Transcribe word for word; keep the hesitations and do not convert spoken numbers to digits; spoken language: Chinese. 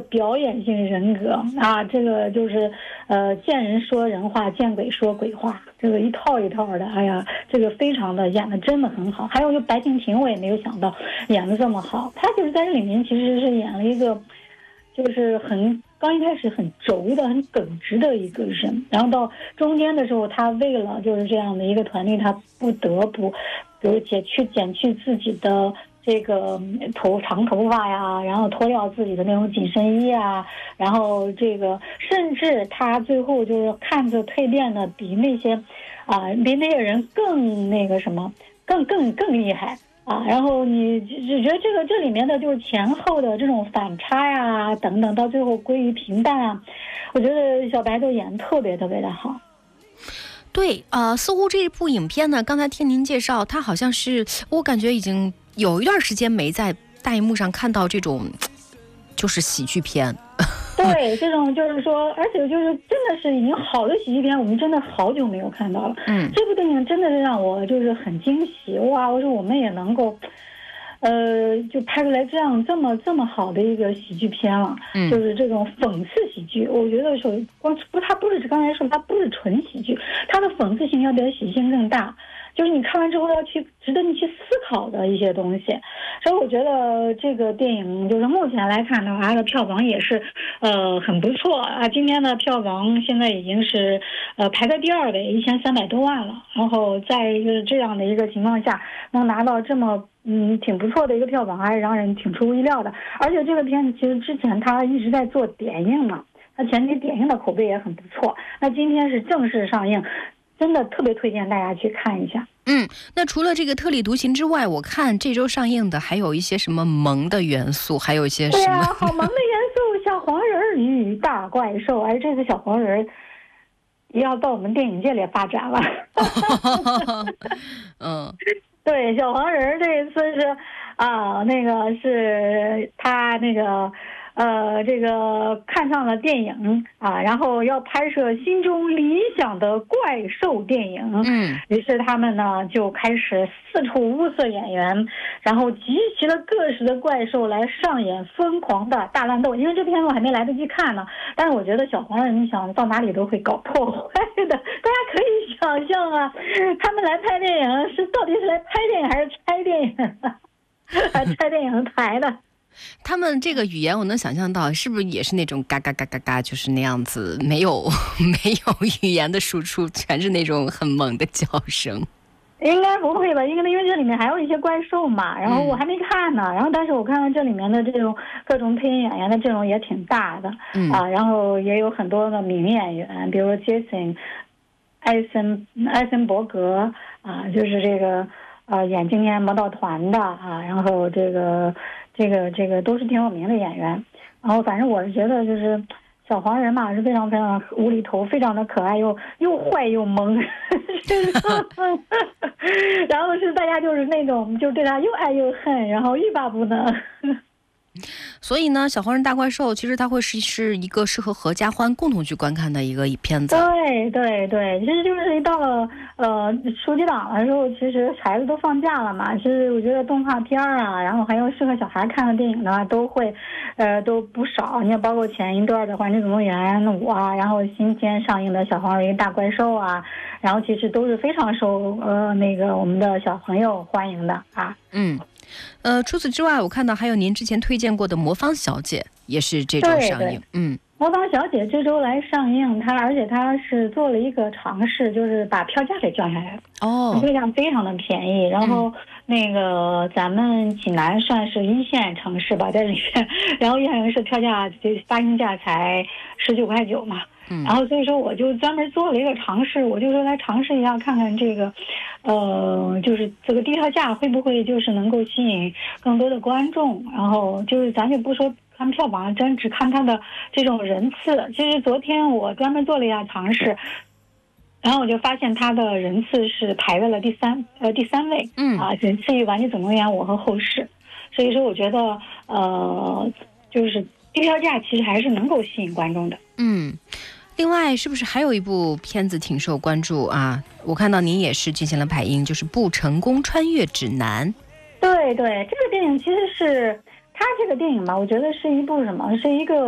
表演性人格啊，这个就是呃见人说人话，见鬼说鬼话，这个一套一套的，哎呀，这个非常的演的真的很好。还有就白敬亭，我也没有想到演的这么好，他就是在这里面其实是演了一个就是很刚一开始很轴的很耿直的一个人，然后到中间的时候，他为了就是这样的一个团队，他不得不比如剪去剪去自己的这个头长头发呀，然后脱掉自己的那种紧身衣啊，然后这个甚至他最后就是看着蜕变的比那些啊、呃、比那些人更那个什么更更更厉害啊，然后你只觉得这个这里面的就是前后的这种反差呀等等，到最后归于平淡啊，我觉得小白都演得特别特别的好。 对，呃，似乎这部影片呢，刚才听您介绍，它好像是我感觉已经有一段时间没在大荧幕上看到这种就是喜剧片。 对，这种就是说，而且就是真的是已经好的喜剧片，我们真的好久没有看到了。 嗯， 这部电影真的是让我就是很惊喜，哇！我说我们也能够，呃，就拍出来这样这么这么好的一个喜剧片了。嗯，就是这种讽刺喜剧，我觉得说光不，它不是刚才说它不是纯喜剧，它的讽刺性要比喜剧性更大。就是你看完之后要去值得你去思考的一些东西，所以我觉得这个电影就是目前来看的话，它的票房也是呃很不错啊。今天的票房现在已经是呃排在第二位，一千三百多万了。然后在一个这样的一个情况下，能拿到这么嗯挺不错的一个票房，还是让人挺出乎意料的。而且这个片子其实之前他一直在做点映嘛，他前期点映的口碑也很不错。那今天是正式上映。真的特别推荐大家去看一下。 嗯，那除了这个特立独行之外，我看这周上映的还有一些什么萌的元素，还有一些什么？ 对啊，好萌的元素，小黄人与大怪兽，而这个小黄人也要到我们电影界里发展了。 嗯， 对，小黄人这一次是啊，那个是他那个。呃，这个看上了电影啊，然后要拍摄心中理想的怪兽电影。 嗯， 于是他们呢就开始四处物色演员，然后集齐了各式的怪兽来上演疯狂的大乱斗。因为这片子我还没来得及看呢，但是我觉得小黄人，你想到哪里都会搞破坏的，大家可以想象啊，他们来拍电影是到底是来拍电影还是拆电影的，还拆电影台的。 他们这个语言我能想象到，是不是也是那种嘎嘎嘎嘎嘎，就是那样子，没有没有语言的输出，全是那种很猛的叫声？ 应该不会吧？因为因为这里面还有一些怪兽嘛，然后我还没看呢。嗯、然后但是我看到这里面的这种各种配音演员的阵容也挺大的、嗯、啊，然后也有很多的名演员，比如说杰森、艾森、艾森伯格啊，就是这个呃演今年魔盗团的啊，然后这个。这个这个都是挺有名的演员，然后反正我是觉得就是小黄人嘛是非常非常无厘头，非常的可爱又又坏又萌，然后是大家就是那种就对他又爱又恨，然后欲罢不能。 所以呢，小黄人大怪兽其实它会是是一个适合合家欢共同去观看的一个片子。 对对对，其实就是一到了呃暑期档的时候，其实孩子都放假了嘛，其实我觉得动画片啊，然后还有适合小孩看的电影的话，都会呃都不少。你看，包括前一段的《玩具总动员五》啊，然后新天上映的小黄人大怪兽啊，然后其实都是非常受呃那个我们的小朋友欢迎的啊。 嗯。呃，除此之外，我看到还有您之前推荐过的《魔方小姐》也是这周上映。嗯， 魔方小姐这周来上映，它而且它是做了一个尝试，就是把票价给降下来了。 哦， 非常非常的便宜。然后、嗯、那个咱们济南算是一线城市吧，在里面，然后一线城市票价就发行价才十九块九嘛。嗯，然后所以说我就专门做了一个尝试，我就说来尝试一下看看这个，呃，就是这个低票价会不会就是能够吸引更多的观众。然后就是咱就不说看票房，真只看它的这种人次。其实昨天我专门做了一下尝试，然后我就发现它的人次是排在了第三呃第三位。嗯啊，仅次于《玩具总动员》我和后世。所以说我觉得呃就是低票价其实还是能够吸引观众的。 嗯。另外，是不是还有一部片子挺受关注啊？我看到您也是进行了排映，就是《不成功穿越指南》。 对对，这个电影其实是它这个电影吧，我觉得是一部什么？是一个。